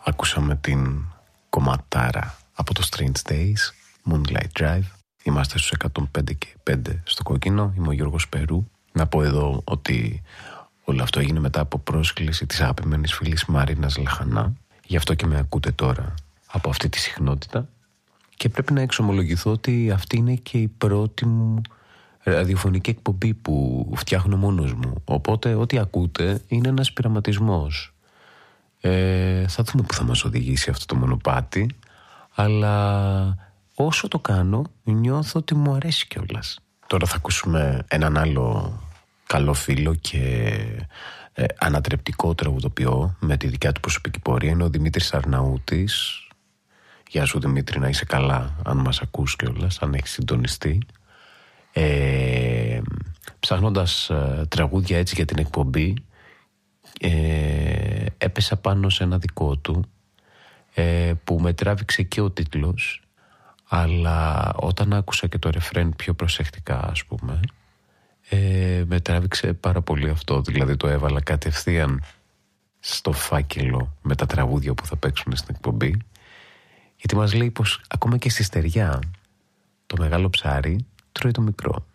Ακούσαμε την κομματάρα από το Strange Days, Moonlight Drive. Είμαστε στους 105 και 5 στο κόκκινο. Είμαι ο Γιώργος Περού. Να πω εδώ ότι όλο αυτό έγινε μετά από πρόσκληση της αγαπημένης φίλης Μαρίνας Λαχανά. Γι' αυτό και με ακούτε τώρα από αυτή τη συχνότητα. Και πρέπει να εξομολογηθώ ότι αυτή είναι και η πρώτη μου ραδιοφωνική εκπομπή που φτιάχνω μόνος μου. Οπότε ό,τι ακούτε είναι ένας πειραματισμός. Θα δούμε που θα μας οδηγήσει αυτό το μονοπάτι, αλλά όσο το κάνω νιώθω ότι μου αρέσει κιόλας. Τώρα θα ακούσουμε έναν άλλο καλό φίλο και ανατρεπτικό τραγουδοποιό με τη δικιά του προσωπική πορεία. Είναι ο Δημήτρης Αρναούτης. Γεια σου Δημήτρη, να είσαι καλά, αν μας ακούς κιόλας, αν έχεις συντονιστεί. Ψάχνοντας τραγούδια έτσι για την εκπομπή, έπεσα πάνω σε ένα δικό του που με τράβηξε και ο τίτλος, αλλά όταν άκουσα και το ρεφρέν πιο προσεκτικά, ας πούμε, με τράβηξε πάρα πολύ αυτό. Δηλαδή το έβαλα κατευθείαν στο φάκελο με τα τραγούδια που θα παίξουν στην εκπομπή, γιατί μας λέει πως ακόμα και στη στεριά το μεγάλο ψάρι τρώει το μικρό.